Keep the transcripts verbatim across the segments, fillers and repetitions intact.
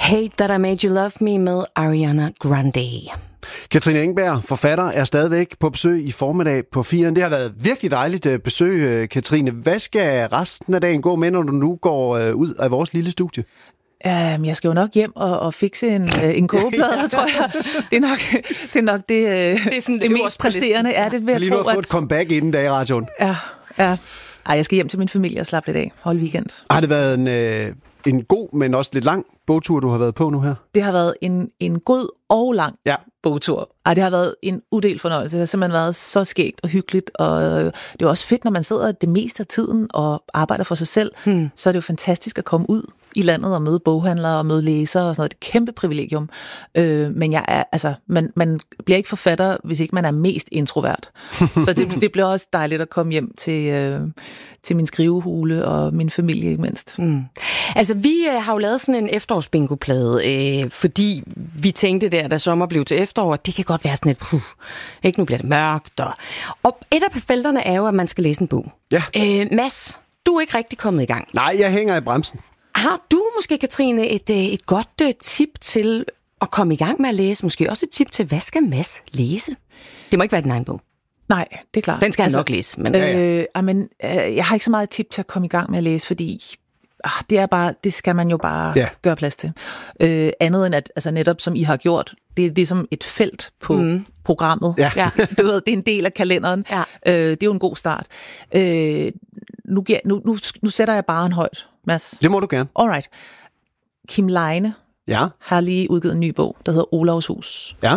Hate That I Made You Love Me med Ariana Grande. Katrine Engberg, forfatter, er stadigvæk på besøg i formiddag på firen. Det har været virkelig dejligt besøg, Katrine. Hvad skal resten af dagen gå med, når du nu går ud af vores lille studie? Um, jeg skal jo nok hjem og, og fikse en, uh, en kogeplade, tror jeg. Det er nok det, er nok det, uh, det, er sådan, det mest presserende. Er det ved at lige tro, nu har fået et comeback inden dag i radioen. Ja, ja. Ej, jeg skal hjem til min familie og slappe lidt af. Hold weekend. Har det været en, øh, en god, men også lidt lang bogtur, du har været på nu her? Det har været en, en god og lang ja. bogtur. Ej, det har været en udel fornøjelse. Det har simpelthen været så skægt og hyggeligt, og det er også fedt, når man sidder det meste af tiden og arbejder for sig selv, hmm. så er det jo fantastisk at komme ud i landet og møde boghandlere og møde læsere og sådan noget. Det er et kæmpe privilegium. Øh, men jeg er, altså, man, man bliver ikke forfatter, hvis ikke man er mest introvert. Så det, det bliver også dejligt at komme hjem til, øh, til min skrivehule og min familie, ikke mindst. Mm. Altså, vi øh, har jo lavet sådan en efterårsbingoplade, øh, fordi vi tænkte der, da sommer blev til efterår, det kan godt være sådan et, puh, ikke, nu bliver det mørkt. Og, og et af felterne er jo, at man skal læse en bog. Ja. Øh, Mads, du er ikke rigtig kommet i gang. Nej, jeg hænger i bremsen. Har du måske, Katrine, et, et godt tip til at komme i gang med at læse? Måske også et tip til, hvad skal Mads læse? Det må ikke være din egen bog. Nej, det er klart. Den skal han altså, nok læse. Men... Øh, amen, øh, jeg har ikke så meget tip til at komme i gang med at læse, fordi ah, det er bare, det skal man jo bare ja. gøre plads til. Øh, andet end at, altså netop som I har gjort, det er ligesom et felt på mm. programmet. Ja. Ja. Du ved, det er en del af kalenderen. Ja. Øh, det er jo en god start. Øh, nu, nu, nu, nu sætter jeg bare en højt, Mads. Det må du gerne. Alright. Kim Leine ja. har lige udgivet en ny bog, der hedder Olavs Hus. Ja.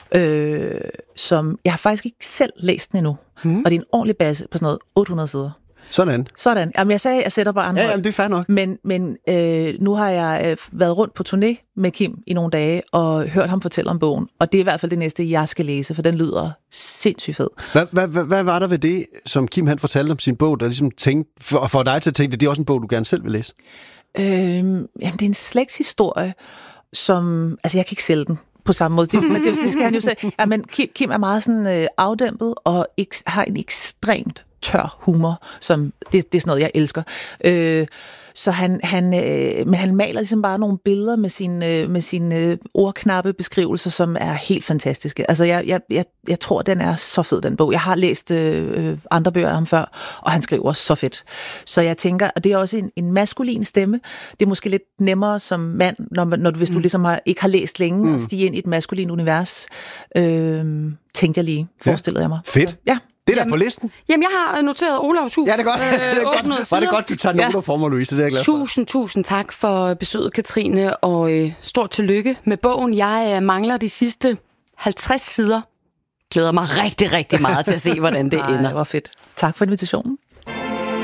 Øh, som jeg har faktisk ikke selv læst den endnu. Mm. Og det er en ordentlig base på sådan noget otte hundrede sider. Sådan. Sådan. Jamen, jeg sagde, at jeg sætter bare andre. Ja, jamen, det er fair nok. Men, men øh, nu har jeg øh, været rundt på turné med Kim i nogle dage, og hørt ham fortælle om bogen. Og det er i hvert fald det næste, jeg skal læse, for den lyder sindssygt fed. Hvad, hvad, hvad, hvad var der ved det, som Kim han fortalte om sin bog, der ligesom tænkte, for, for dig til at tænke, at det er også en bog, du gerne selv vil læse? Øh, jamen, det er en slægtshistorie, som... Altså, jeg kan ikke sælge den på samme måde. Det, men det, det skal han jo sige. Ja, men Kim, Kim er meget sådan øh, afdæmpet, og ek, har en ekstremt tør humor, som det, det er sådan noget, jeg elsker. Øh, så han, han, øh, men han maler ligesom bare nogle billeder med sine øh, med sine øh, ordknappe beskrivelser, som er helt fantastiske. Altså, jeg, jeg, jeg, jeg tror, den er så fed, den bog. Jeg har læst øh, andre bøger af ham før, og han skriver så fedt. Så jeg tænker, og det er også en, en maskulin stemme. Det er måske lidt nemmere som mand, når, når du, hvis du ligesom har, ikke har læst længe, mm. at stige ind i et maskulin univers. Øh, tænkte jeg lige, forestillede ja. jeg mig. Fedt. Så, ja. Det er der på listen. Jamen, jeg har noteret Olavs Hus. Ja, det er godt. Øh, det er godt. Var det godt, du tager noter ja. for mig, Louise? Det er jeg glad for. Tusind, tusind tak for besøget, Katrine, og øh, stort tillykke med bogen. Jeg øh, mangler de sidste halvtreds sider. Glæder mig rigtig, rigtig meget til at se, hvordan det ender. Ej, det var fedt. Tak for invitationen.